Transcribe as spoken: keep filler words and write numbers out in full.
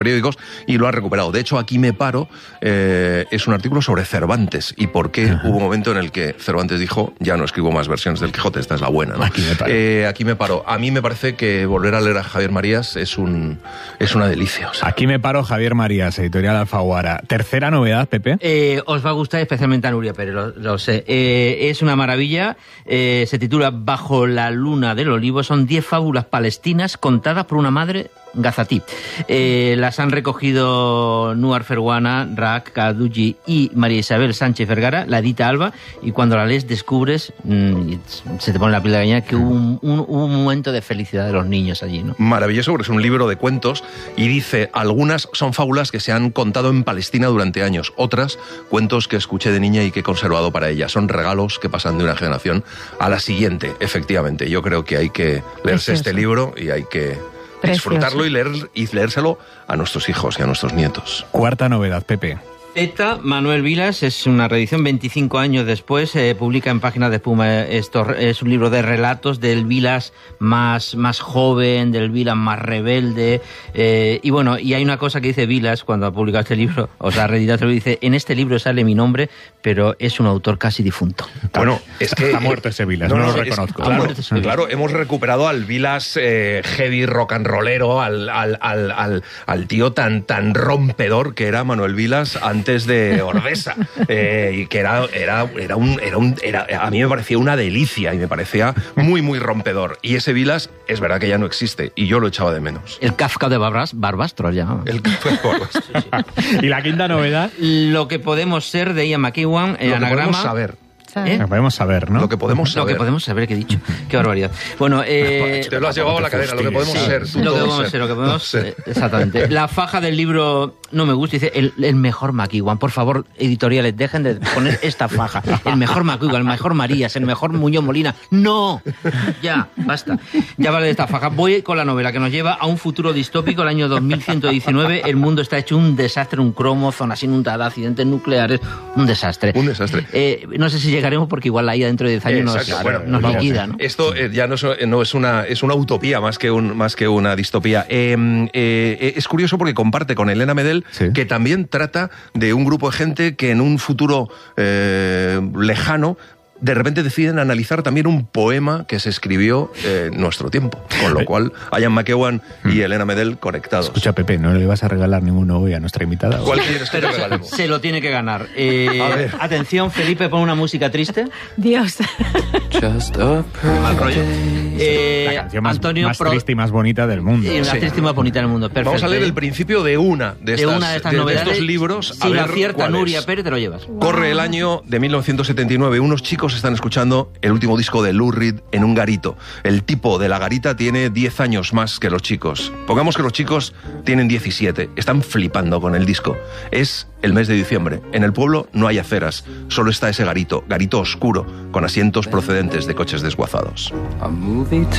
periódicos y lo ha recuperado. De hecho, Aquí me paro eh, es un artículo sobre Cervantes y por qué Ajá. hubo un momento en el que Cervantes dijo, ya no escribo más versiones del Quijote, esta es la buena, ¿no? Aquí me paro. Eh, aquí me paro. A mí me parece que volver a leer a Javier Marías es un es una delicia. O sea. Aquí me paro, Javier Marías, editorial Alfaguara. Tercera novedad, Pepe. Eh, os va a gustar especialmente a Nuria Pérez, lo, lo sé. Eh, es una maravilla, eh, se titula Bajo la luna del olivo, son diez fábulas palestinas contadas por una madre gazatí. Eh, las han recogido Nuar Ferwana, Rak Kaduji y María Isabel Sánchez Vergara, la edita Alba, y cuando la lees descubres, mmm, se te pone la piel de gallina, que hubo un, un, un momento de felicidad de los niños allí, ¿no? Maravilloso, porque es un libro de cuentos y dice, algunas son fábulas que se han contado en Palestina durante años, otras cuentos que escuché de niña y que he conservado para ella. Son regalos que pasan de una generación a la siguiente, efectivamente. Yo creo que hay que leerse Precioso. este libro y hay que Precioso. disfrutarlo y, leer, y leérselo a nuestros hijos y a nuestros nietos. Cuarta novedad, Pepe. Esta, Manuel Vilas, es una reedición veinticinco años después, eh, publica en Páginas de Espuma. Esto es un libro de relatos del Vilas más, más joven, del Vilas más rebelde, eh, y bueno, y hay una cosa que dice Vilas cuando ha publicado este libro, o sea, ha reeditado, dice, en este libro sale mi nombre, pero es un autor casi difunto. Bueno, es que... Ha muerto ese Vilas, no, no, no lo reconozco. Es, claro, claro, hemos recuperado al Vilas eh, heavy rock and rollero, al, al, al, al, al tío tan, tan rompedor que era Manuel Vilas antes de Ordesa, eh, y que era, era, era un, era un era, a mí me parecía una delicia y me parecía muy, muy rompedor. Y ese Vilas es verdad que ya no existe y yo lo echaba de menos. El Kafka de Barbas, Barbastro ya. El Kafka de Barbastro. Sí. Y la quinta novedad. Lo que podemos ser de Ian McEwan, el lo anagrama. Que podemos saber. ¿Eh? Lo podemos saber, ¿no? Lo que podemos saber. Lo que podemos saber, que he dicho. Qué barbaridad. Bueno, eh... Te lo has llevado a la cadera, lo que podemos sí, ser. Lo que podemos ser, lo que podemos ser. Exactamente. La faja del libro no me gusta, dice, el, el mejor McEwan. Por favor, editoriales, dejen de poner esta faja. El mejor McEwan, el mejor Marías, el mejor Muñoz Molina. ¡No! Ya, basta. Ya vale de esta faja. Voy con la novela que nos lleva a un futuro distópico, el año dos mil ciento diecinueve. El mundo está hecho un desastre, un cromo, zonas inundadas, accidentes nucleares, un desastre. Un desastre. Eh, no sé si llegaremos porque igual la dentro de diez años nos, Exacto, bueno, nos vamos, liquida, ¿no? Esto eh, ya no es, no es una es una utopía más que un más que una distopía. Eh, eh, es curioso porque comparte con Elena Medel, sí. que también trata de un grupo de gente que en un futuro eh, lejano de repente deciden analizar también un poema que se escribió en nuestro tiempo, con lo cual Ian McEwan y Elena Medel conectados. Escucha, Pepe, ¿no le vas a regalar ninguno hoy a nuestra invitada? ¿Cuál quieres que le regalemos? Se lo tiene que ganar. Eh, a ver. Atención, Felipe, pon una música triste. Dios. Just a Mal rollo. Eh, la canción más, Antonio, más pro... triste y más bonita del mundo. Sí, la sí. triste y más bonita del mundo. Perfecto. Vamos a leer el principio de una de estas, de una de estas de, novedades. De estos libros. Si la acierta Nuria Pérez, te lo llevas. Corre el año de mil novecientos setenta y nueve. Unos chicos están escuchando el último disco de Lou Reed en un garito. El tipo de la garita tiene diez años más que los chicos. Pongamos que los chicos tienen diecisiete. Están flipando con el disco. Es el mes de diciembre. En el pueblo no hay aceras. Solo está ese garito. Garito oscuro, con asientos procedentes de coches desguazados. A movie